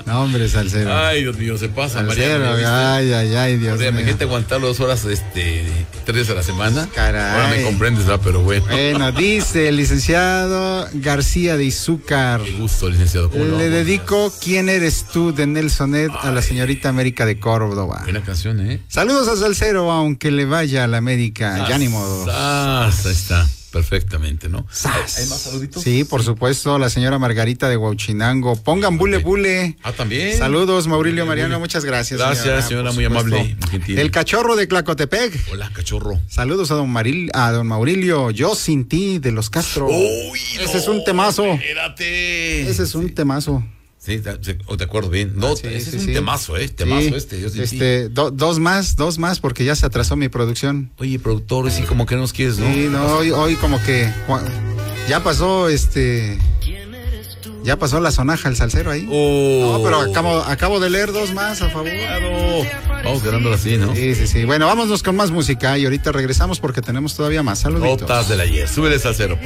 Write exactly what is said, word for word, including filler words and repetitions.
No, hombre, salsero. Ay, Dios mío, se pasa, salsero, María. ay, ay, ay, Dios o sea, mío. imagínate aguantar dos horas, este, tres a la semana. Caray. Ahora me comprendes, ¿verdad? Pero bueno. Bueno, dice el licenciado García de Izúcar. Qué gusto, licenciado. ¿Cómo Le no? dedico ¿Quién eres tú? De Nelsonet a la señorita América de Córdoba. Buena canción, ¿eh? Saludos a Salcero, aunque le vaya a la América. Ya ni modo. Sas, ahí está. Perfectamente, ¿no? Sas. ¿Hay más saluditos? Sí, por supuesto, la señora Margarita de Huachinango. Pongan bule bule. Ah, también. Saludos, Maurilio Mariano, muchas gracias. Gracias, señora, señora muy amable, muy gentil. El cachorro de Tlacotepec. Hola, cachorro. Saludos a don Maril, a don Maurilio. Yo sin ti, de los Castro. Uy, Ese no, es un temazo. Espérate. Ese es un sí. temazo. Sí, te, te acuerdo bien. No, Sí, ese sí, es un sí. temazo, ¿eh? Temazo Sí, este. Yo sí, este sí. do- dos más, dos más, porque ya se atrasó mi producción. Oye, productor, sí, como que nos quieres, ¿no? Sí, no, hoy, hoy como que Juan- ya pasó, este, ya pasó la sonaja el salsero ahí. Oh. No, pero acabo, acabo de leer dos más, a favor. Claro. Vamos quedándola así, ¿no? Sí, sí, sí. Bueno, vámonos con más música y ahorita regresamos porque tenemos todavía más. Saluditos. Notas del ayer. Súbele, salsero, por